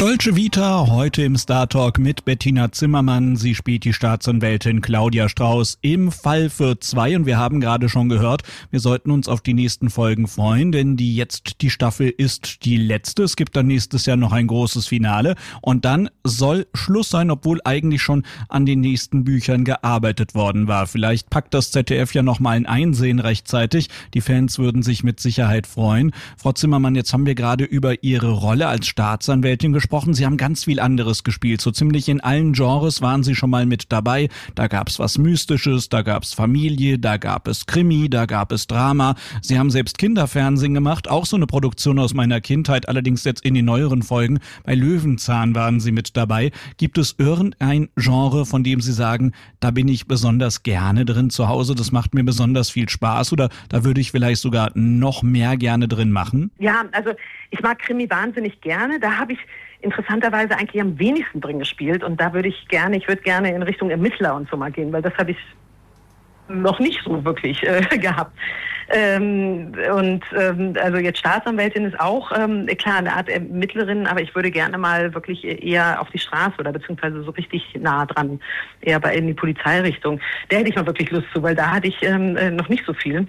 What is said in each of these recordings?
Dolce Vita, heute im Star Talk mit Bettina Zimmermann. Sie spielt die Staatsanwältin Claudia Strauß im Fall für zwei. Und wir haben gerade schon gehört, wir sollten uns auf die nächsten Folgen freuen, denn die Staffel ist die letzte. Es gibt dann nächstes Jahr noch ein großes Finale. Und dann soll Schluss sein, obwohl eigentlich schon an den nächsten Büchern gearbeitet worden war. Vielleicht packt das ZDF ja noch mal ein Einsehen rechtzeitig. Die Fans würden sich mit Sicherheit freuen. Frau Zimmermann, jetzt haben wir gerade über Ihre Rolle als Staatsanwältin gesprochen. Sie haben ganz viel anderes gespielt. So ziemlich in allen Genres waren Sie schon mal mit dabei. Da gab es was Mystisches, da gab es Familie, da gab es Krimi, da gab es Drama. Sie haben selbst Kinderfernsehen gemacht, auch so eine Produktion aus meiner Kindheit, allerdings jetzt in den neueren Folgen. Bei Löwenzahn waren Sie mit dabei. Gibt es irgendein Genre, von dem Sie sagen, da bin ich besonders gerne drin zu Hause, das macht mir besonders viel Spaß oder da würde ich vielleicht sogar noch mehr gerne drin machen? Ja, also ich mag Krimi wahnsinnig gerne. Da habe ich interessanterweise eigentlich am wenigsten drin gespielt und da würde ich gerne in Richtung Ermittler und so mal gehen, weil das habe ich noch nicht so wirklich gehabt. Also jetzt Staatsanwältin ist auch, klar, eine Art Ermittlerin, aber ich würde gerne mal wirklich eher auf die Straße oder beziehungsweise so richtig nah dran, eher in die Polizeirichtung. Da hätte ich mal wirklich Lust zu, weil da hatte ich noch nicht so viel.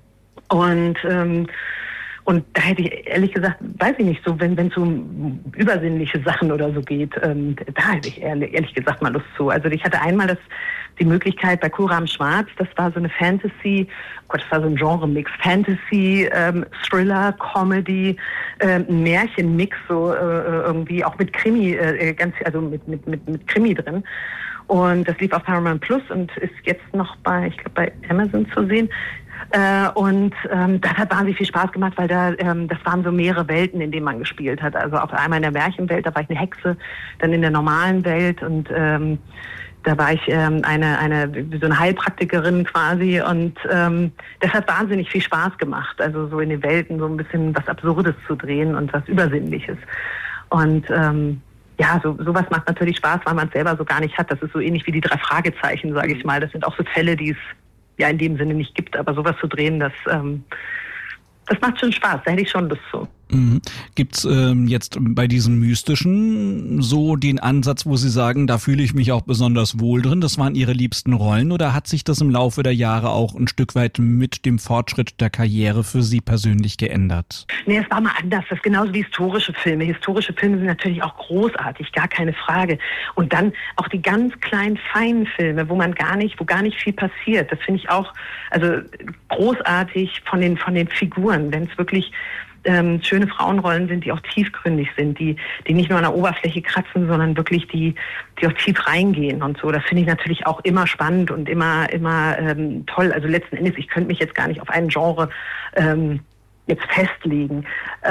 Und da hätte ich ehrlich gesagt, weiß ich nicht, so wenn es um übersinnliche Sachen oder so geht, da hätte ich ehrlich gesagt mal Lust zu. Also ich hatte einmal die Möglichkeit bei Kuram Schwarz, das war so eine Fantasy, das war so ein Genre-Mix, Fantasy, Thriller, Comedy, Märchen-Mix, so irgendwie auch mit Krimi, mit Krimi drin. Und das lief auf Paramount Plus und ist jetzt noch bei Amazon zu sehen. Das hat wahnsinnig viel Spaß gemacht, weil das waren so mehrere Welten, in denen man gespielt hat. Also auf einmal in der Märchenwelt, da war ich eine Hexe, dann in der normalen Welt und da war ich so eine Heilpraktikerin quasi und das hat wahnsinnig viel Spaß gemacht. Also so in den Welten so ein bisschen was Absurdes zu drehen und was Übersinnliches. Und sowas macht natürlich Spaß, weil man es selber so gar nicht hat. Das ist so ähnlich wie die 3 Fragezeichen, sage ich mal. Das sind auch so Fälle, die es ja in dem Sinne nicht gibt, aber sowas zu drehen, das macht schon Spaß, da hätte ich schon Lust zu. Gibt's jetzt bei diesem Mystischen so den Ansatz, wo Sie sagen, da fühle ich mich auch besonders wohl drin, das waren Ihre liebsten Rollen oder hat sich das im Laufe der Jahre auch ein Stück weit mit dem Fortschritt der Karriere für Sie persönlich geändert? Nee, es war mal anders, das ist genauso wie historische Filme. Historische Filme sind natürlich auch großartig, gar keine Frage. Und dann auch die ganz kleinen, feinen Filme, wo gar nicht viel passiert, das finde ich auch großartig von den Figuren, wenn es wirklich schöne Frauenrollen sind, die auch tiefgründig sind, die nicht nur an der Oberfläche kratzen, sondern wirklich die auch tief reingehen und so. Das finde ich natürlich auch immer spannend und immer toll. Also letzten Endes, ich könnte mich jetzt gar nicht auf ein Genre jetzt festlegen.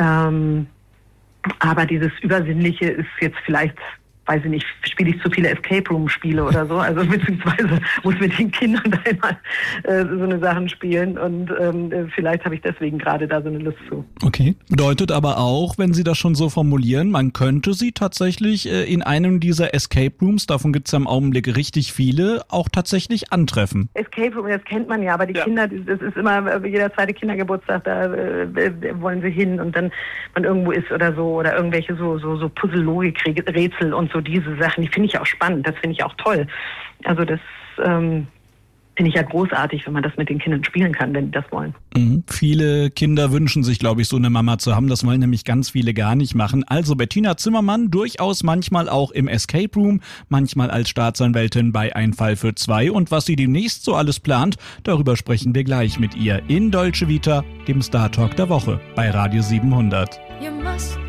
Aber dieses Übersinnliche ist jetzt vielleicht, weiß ich nicht, spiele ich zu viele Escape Room Spiele oder so, also beziehungsweise muss mit den Kindern da immer so eine Sachen spielen und vielleicht habe ich deswegen gerade da so eine Lust zu. Okay, bedeutet aber auch, wenn Sie das schon so formulieren, man könnte Sie tatsächlich in einem dieser Escape Rooms, davon gibt es ja im Augenblick richtig viele, auch tatsächlich antreffen. Escape Room, das kennt man ja, aber die Kinder, das ist immer, jeder zweite Kindergeburtstag, da wollen sie hin und dann man irgendwo ist oder so, oder irgendwelche so Puzzle-Logik-Rätsel und so diese Sachen, die finde ich auch spannend, das finde ich auch toll. Also das finde ich ja großartig, wenn man das mit den Kindern spielen kann, wenn die das wollen. Viele Kinder wünschen sich, glaube ich, so eine Mama zu haben. Das wollen nämlich ganz viele gar nicht machen. Also Bettina Zimmermann durchaus manchmal auch im Escape Room, manchmal als Staatsanwältin bei Ein Fall für zwei. Und was sie demnächst so alles plant, darüber sprechen wir gleich mit ihr in Dolce Vita, dem Star Talk der Woche bei Radio 700.